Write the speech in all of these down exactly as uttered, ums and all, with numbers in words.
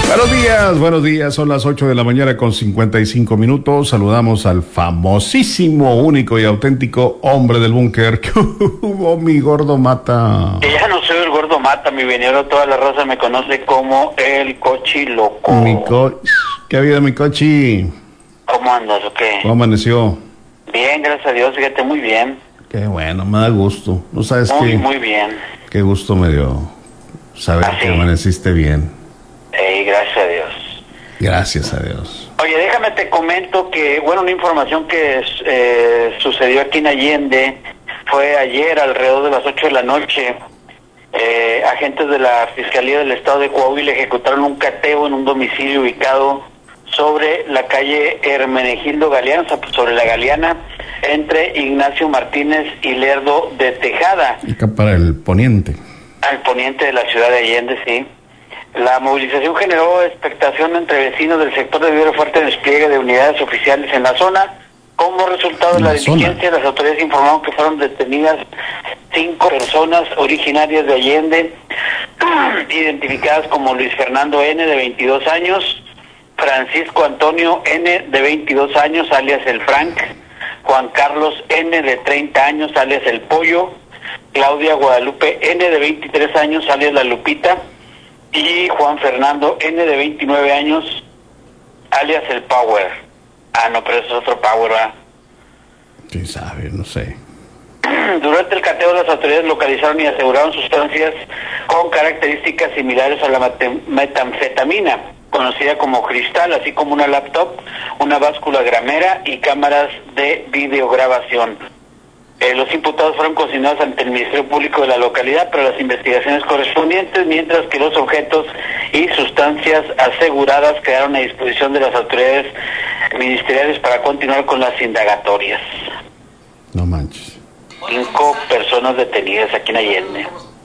Buenos días, buenos días, son las ocho de la mañana con cincuenta y cinco minutos, saludamos al famosísimo, único y auténtico hombre del búnker, que hubo mi gordo Mata. Que ya no soy el gordo Mata, mi venero, toda la raza me conoce como el Cochi Loco. Mi co... ¿Qué ha habido, mi Cochi? ¿Cómo andas o qué? ¿Cómo amaneció? Bien, gracias a Dios, fíjate, muy bien. Qué bueno, me da gusto, ¿no sabes Muy, qué? muy bien. Qué gusto me dio saber ¿Ah, que sí? amaneciste bien. Ey, gracias a Dios. Gracias a Dios. Oye, déjame te comento que, bueno, una información que eh, sucedió aquí en Allende fue ayer alrededor de las ocho de la noche. Eh, agentes de la Fiscalía del Estado de Coahuila ejecutaron un cateo en un domicilio ubicado sobre la calle Hermenegildo Galeana, sobre la Galeana, entre Ignacio Martínez y Lerdo de Tejada. Acá para el poniente. Al poniente de la ciudad de Allende, sí. La movilización generó expectación entre vecinos del sector debido al fuerte despliegue de unidades oficiales en la zona. Como resultado de la, la diligencia, las autoridades informaron que fueron detenidas cinco personas originarias de Allende, identificadas como Luis Fernando N., de veintidós años, Francisco Antonio N., de veintidós años, alias el Frank, Juan Carlos N., de treinta años, alias el Pollo, Claudia Guadalupe N., de veintitrés años, alias la Lupita, y Juan Fernando N., de veintinueve años, alias el Power. Ah, no, pero eso es otro Power, ¿verdad? ¿Quién sabe? No sé. Durante el cateo, las autoridades localizaron y aseguraron sustancias con características similares a la mate- metanfetamina, conocida como cristal, así como una laptop, una báscula gramera y cámaras de videograbación. Eh, los imputados fueron consignados ante el Ministerio Público de la localidad para las investigaciones correspondientes, mientras que los objetos y sustancias aseguradas quedaron a disposición de las autoridades ministeriales para continuar con las indagatorias. No manches. Cinco personas detenidas aquí en Allende.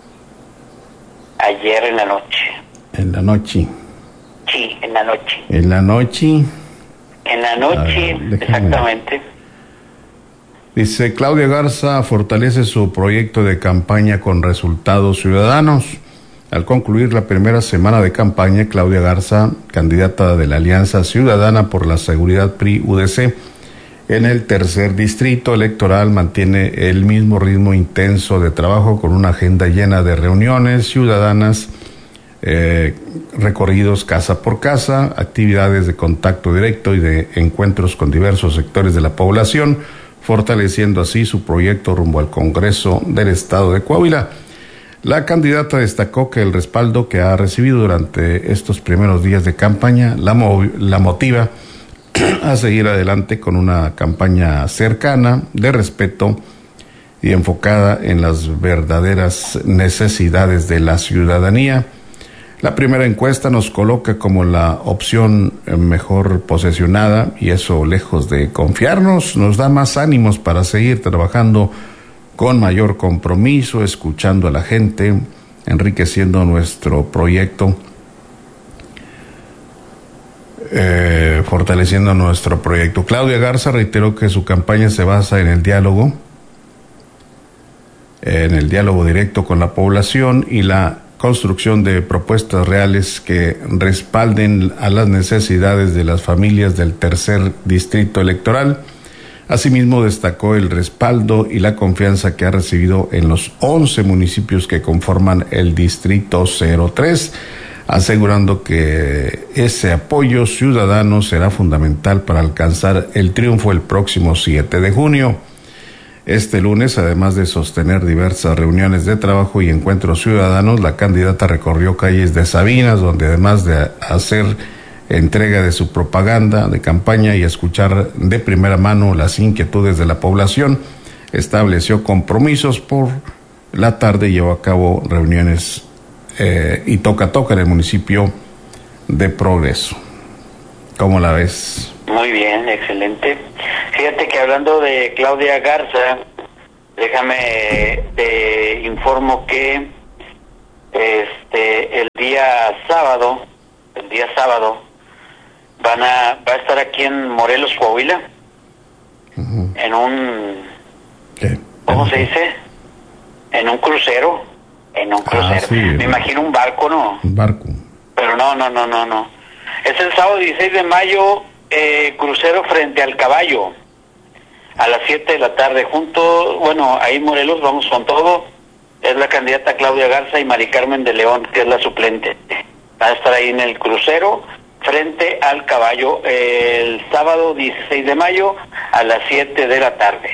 Ayer en la noche. En la noche. Sí, en la noche. En la noche. En la noche, ver, exactamente. Dice, Claudia Garza fortalece su proyecto de campaña con resultados ciudadanos. Al concluir la primera semana de campaña, Claudia Garza, candidata de la Alianza Ciudadana por la Seguridad P R I-U D C, en el tercer distrito electoral, mantiene el mismo ritmo intenso de trabajo con una agenda llena de reuniones ciudadanas, eh, recorridos casa por casa, actividades de contacto directo y de encuentros con diversos sectores de la población, fortaleciendo así su proyecto rumbo al Congreso del Estado de Coahuila. La candidata destacó que el respaldo que ha recibido durante estos primeros días de campaña la, mov- la motiva a seguir adelante con una campaña cercana, de respeto y enfocada en las verdaderas necesidades de la ciudadanía. La primera encuesta nos coloca como la opción mejor posesionada, y eso, lejos de confiarnos, nos da más ánimos para seguir trabajando con mayor compromiso, escuchando a la gente, enriqueciendo nuestro proyecto, eh, fortaleciendo nuestro proyecto. Claudia Garza reiteró que su campaña se basa en el diálogo, en el diálogo directo con la población y la construcción de propuestas reales que respalden a las necesidades de las familias del tercer distrito electoral. Asimismo, destacó el respaldo y la confianza que ha recibido en los once municipios que conforman el distrito cero tres, asegurando que ese apoyo ciudadano será fundamental para alcanzar el triunfo el próximo siete de junio. Este lunes, además de sostener diversas reuniones de trabajo y encuentros ciudadanos, la candidata recorrió calles de Sabinas, donde además de hacer entrega de su propaganda de campaña y escuchar de primera mano las inquietudes de la población, estableció compromisos. Por la tarde llevó a cabo reuniones eh, y toca toca en el municipio de Progreso. ¿Cómo la ves? Muy bien, excelente. Fíjate que hablando de Claudia Garza, déjame te informo que este el día sábado, el día sábado van a va a estar aquí en Morelos, Coahuila, uh-huh. en un ¿Qué? ¿cómo se dice? En un crucero, en un crucero. Ah, sí, me imagino un barco, ¿no? Un barco. Pero no, no, no, no, no. Es el sábado dieciséis de mayo, eh, crucero frente al Caballo, a las siete de la tarde, junto, bueno, ahí Morelos, vamos con todo. Es la candidata Claudia Garza y Mari Carmen de León, que es la suplente. Va a estar ahí en el crucero frente al Caballo el sábado dieciséis de mayo a las siete de la tarde.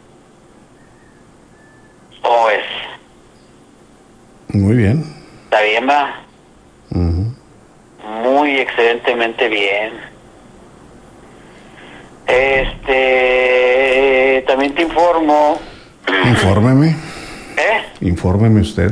¿Cómo es? Muy bien. ¿Está bien, va? Uh-huh. Muy excelentemente bien. Este, también te informo. Infórmeme. ¿Eh? Infórmeme usted.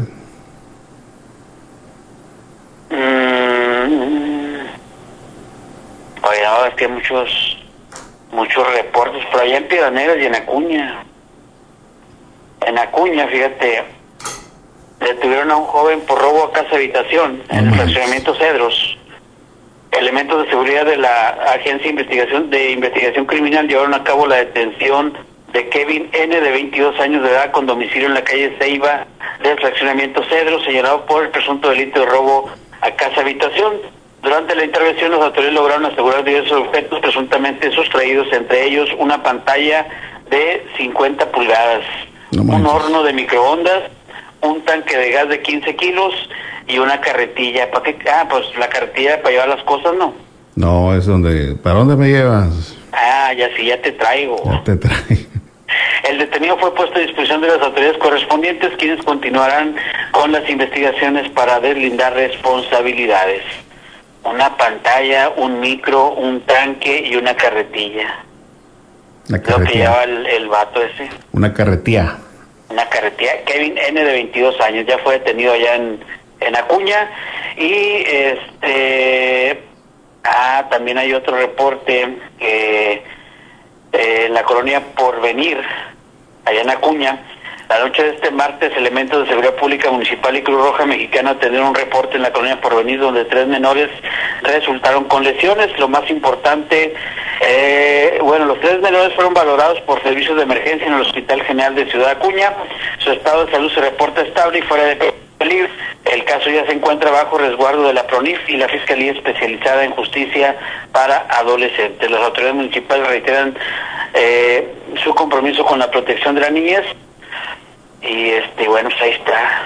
Mm, oye, no, es que hay muchos, muchos reportes por allá en Piedras Negras y en Acuña. En Acuña, fíjate, detuvieron a un joven por robo a casa habitación en el fraccionamiento Cedros. Elementos de seguridad de la Agencia de Investigación de Investigación Criminal llevaron a cabo la detención de Kevin N., de veintidós años de edad, con domicilio en la calle Ceiba del fraccionamiento Cedros, señalado por el presunto delito de robo a casa habitación. Durante la intervención, los autoridades lograron asegurar diversos objetos presuntamente sustraídos, entre ellos una pantalla de cincuenta pulgadas, no un horno de microondas, un tanque de gas de quince kilos y una carretilla. ¿Para qué? Ah, pues la carretilla para llevar las cosas, ¿no? No, es donde... ¿Para dónde me llevas? Ah, ya sí, ya te traigo. Ya te traigo. El detenido fue puesto a disposición de las autoridades correspondientes, quienes continuarán con las investigaciones para deslindar responsabilidades. Una pantalla, un micro, un tanque y una carretilla. La carretilla. Lo que lleva el, el vato ese. Una carretilla. Una carretilla. Kevin N., de veintidós años, ya fue detenido allá en, en Acuña. Y este... Ah, también hay otro reporte que eh, en la colonia Porvenir, allá en Acuña, la noche de este martes, elementos de seguridad pública municipal y Cruz Roja Mexicana atendieron un reporte en la colonia Porvenir donde tres menores resultaron con lesiones. Lo más importante, eh, bueno, los tres menores fueron valorados por servicios de emergencia en el Hospital General de Ciudad Acuña. Su estado de salud se reporta estable y fuera de peligro. El caso ya se encuentra bajo resguardo de la PRONIF y la Fiscalía Especializada en Justicia para Adolescentes. Las autoridades municipales reiteran eh, su compromiso con la protección de la niñez. Y este, bueno, pues ahí está.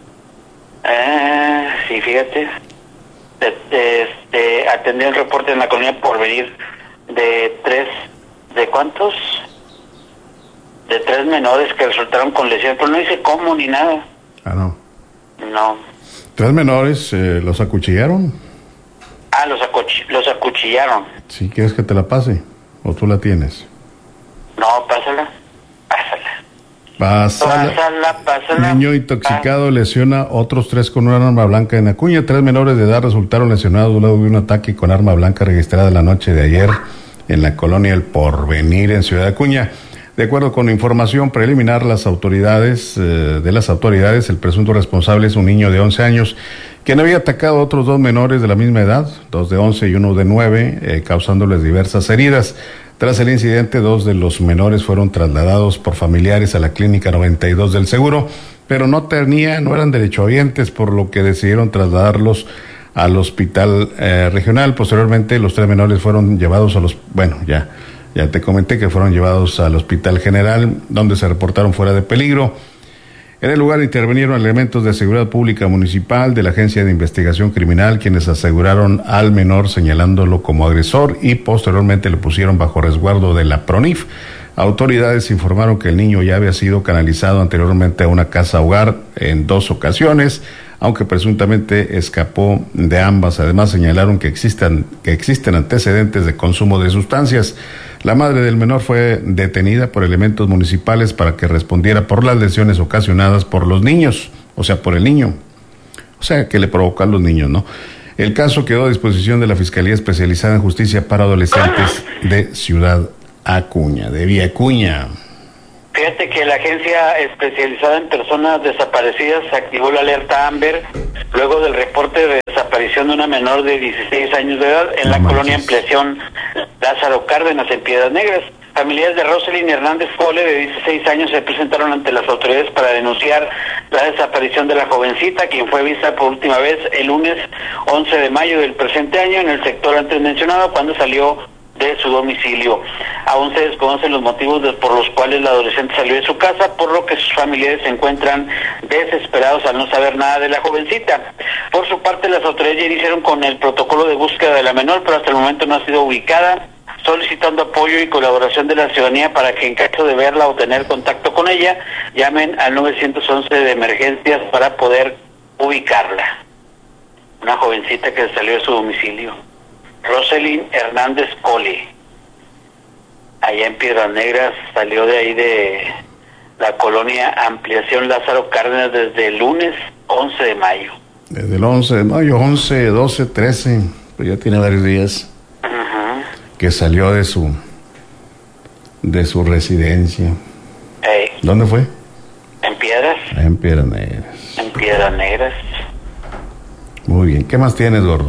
Ah, sí, fíjate. Este, atendí un reporte en la colonia Porvenir de tres, ¿de cuántos? De tres menores que resultaron con lesiones, pero no dice cómo ni nada. Ah, no. No. ¿Tres menores eh, los acuchillaron? Ah, los, acuch los acuchillaron. ¿Sí quieres que te la pase? ¿O tú la tienes? No, pásala. Pásala. Pásala. Pásala, pásala. Niño intoxicado lesiona a otros tres con una arma blanca en Acuña. Tres menores de edad resultaron lesionados luego de un ataque con arma blanca registrada la noche de ayer en la colonia El Porvenir, en Ciudad Acuña. De acuerdo con información preliminar, las autoridades, eh, de las autoridades, el presunto responsable es un niño de once años, quien había atacado a otros dos menores de la misma edad, dos de once y uno de nueve, eh, causándoles diversas heridas. Tras el incidente, dos de los menores fueron trasladados por familiares a la Clínica noventa y dos del Seguro, pero no tenían, no eran derechohabientes, por lo que decidieron trasladarlos al hospital eh, regional. Posteriormente, los tres menores fueron llevados a los, bueno, ya, ya te comenté que fueron llevados al Hospital General, donde se reportaron fuera de peligro. En el lugar intervinieron elementos de seguridad pública municipal, de la Agencia de Investigación Criminal, quienes aseguraron al menor señalándolo como agresor y posteriormente lo pusieron bajo resguardo de la PRONIF. Autoridades informaron que el niño ya había sido canalizado anteriormente a una casa hogar en dos ocasiones, aunque presuntamente escapó de ambas. Además señalaron que existen, que existen antecedentes de consumo de sustancias. La madre del menor fue detenida por elementos municipales para que respondiera por las lesiones ocasionadas por los niños, o sea, por el niño. O sea, que le provocó a los niños, ¿no? El caso quedó a disposición de la Fiscalía Especializada en Justicia para Adolescentes de Ciudad Acuña, de Vía Acuña. Fíjate que la agencia especializada en personas desaparecidas activó la alerta Amber luego del reporte de desaparición de una menor de dieciséis años de edad en la colonia Ampliación Lázaro Cárdenas, en Piedras Negras. Familiares de Roselyn Hernández Cole, de dieciséis años, se presentaron ante las autoridades para denunciar la desaparición de la jovencita, quien fue vista por última vez el lunes once de mayo del presente año en el sector antes mencionado, cuando salió de su domicilio. Aún se desconocen los motivos de, por los cuales la adolescente salió de su casa, por lo que sus familiares se encuentran desesperados al no saber nada de la jovencita. Por su parte, las autoridades ya iniciaron con el protocolo de búsqueda de la menor, pero hasta el momento no ha sido ubicada, solicitando apoyo y colaboración de la ciudadanía para que en caso de verla o tener contacto con ella, llamen al nueve once de emergencias para poder ubicarla. Una jovencita que salió de su domicilio, Roselyn Hernández Cole, allá en Piedras Negras, salió de ahí de la colonia Ampliación Lázaro Cárdenas desde el lunes once de mayo. Desde el once de mayo, once, doce, trece, pues ya tiene varios días. Uh-huh. Que salió de su de su residencia. Hey. ¿Dónde fue? En Piedras. Ah, en Piedras Negras. En Piedras Negras. Muy bien. ¿Qué más tienes, gordo?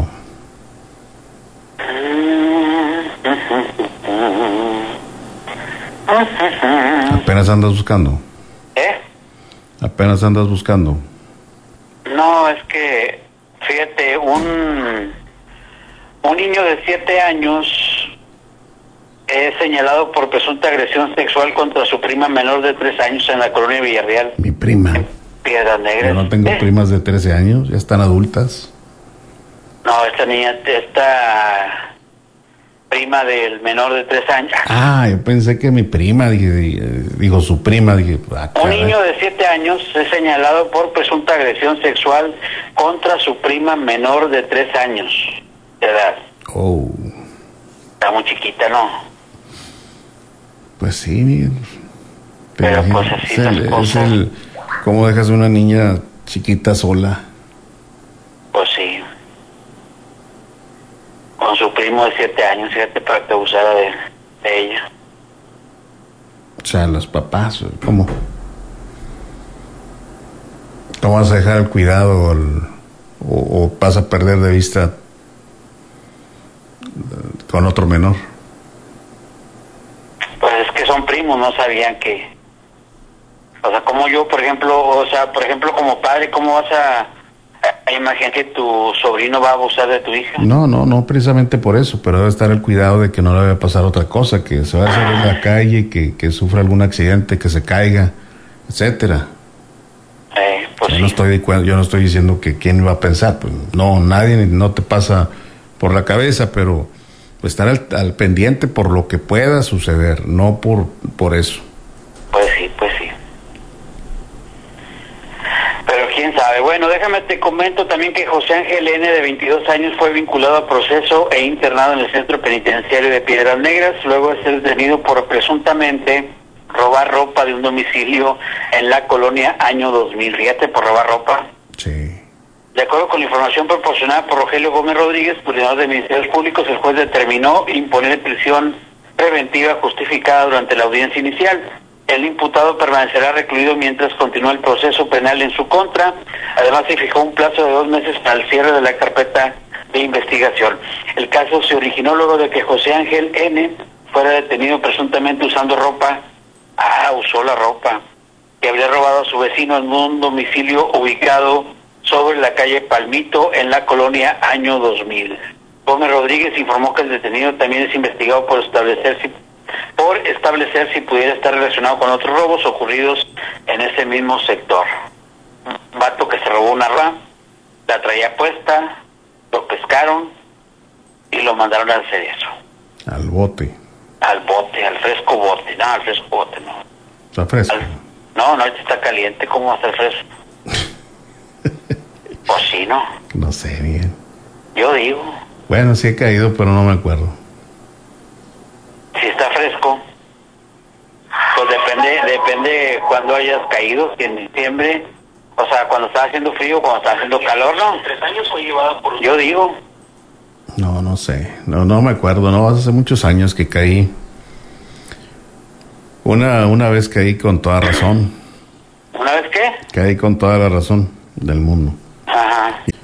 ¿Apenas andas buscando? ¿Eh? ¿Apenas andas buscando? No, es que, fíjate, un, un niño de siete años es señalado por presunta agresión sexual contra su prima menor de tres años en la colonia Villarreal. ¿Mi prima? En Piedras Negras. Yo no tengo ¿Eh? primas de trece años, ya están adultas. No, esta niña, esta prima del menor de tres años. Ah, yo pensé que mi prima, dije, digo su prima, dije... Ah, un niño de siete años es señalado por presunta agresión sexual contra su prima menor de tres años de edad. Oh. Está muy chiquita, ¿no? Pues sí, Miguel. Pero pues así es el, las cosas. Es el, ¿cómo dejas a una niña chiquita sola? Pues sí. Con su primo de siete años, fíjate, para que abusara de, de ella. O sea, los papás, ¿cómo? ¿Cómo vas a dejar el cuidado o, el, o, o vas a perder de vista con otro menor? Pues es que son primos, no sabían que... O sea, como yo, por ejemplo, o sea, por ejemplo, como padre, ¿cómo vas a... a imaginar que tu sobrino va a abusar de tu hija? No, no, no precisamente por eso, pero debe estar el cuidado de que no le vaya a pasar otra cosa, que se vaya a salir en la calle, que, que sufra algún accidente, que se caiga, etcétera. Eh, pues yo, sí. no estoy, yo no estoy diciendo que quién va a pensar, pues no, nadie, no te pasa por la cabeza, pero pues estar al, al pendiente por lo que pueda suceder, no por, por eso. Pues sí, pues sí. Pero quién sabe. Bueno, déjame te comento también que José Ángel N., de veintidós años, fue vinculado a proceso e internado en el centro penitenciario de Piedras Negras, luego de ser detenido por presuntamente robar ropa de un domicilio en la colonia Año dos mil. Fíjate, por robar ropa. Sí. De acuerdo con la información proporcionada por Rogelio Gómez Rodríguez, coordinador de Ministerios Públicos, el juez determinó imponer prisión preventiva justificada durante la audiencia inicial. El imputado permanecerá recluido mientras continúa el proceso penal en su contra. Además, se fijó un plazo de dos meses para el cierre de la carpeta de investigación. El caso se originó luego de que José Ángel N. fuera detenido presuntamente usando ropa. Ah, usó la ropa que habría robado a su vecino en un domicilio ubicado sobre la calle Palmito, en la colonia Año dos mil. Gómez Rodríguez informó que el detenido también es investigado por establecer si, por establecer si pudiera estar relacionado con otros robos ocurridos en ese mismo sector. Un vato que se robó una ropa, la traía puesta, lo pescaron y lo mandaron a hacer eso. Al bote. Al bote, al fresco bote. No, al fresco bote, no. ¿Está fresco? Al, no, no, este está caliente. ¿Cómo va a estar fresco? Pues sí, ¿no? No sé bien. Yo digo. Bueno, sí he caído, pero no me acuerdo. Si está fresco, pues depende, depende cuando hayas caído, si en diciembre, o sea, cuando estaba haciendo frío, cuando estaba haciendo calor, ¿no? ¿Tres años fue llevado por...? Yo digo. No, no sé, no, no me acuerdo, no, hace muchos años que caí. Una, una vez caí con toda razón. ¿Una vez qué? Caí con toda la razón del mundo. Ajá.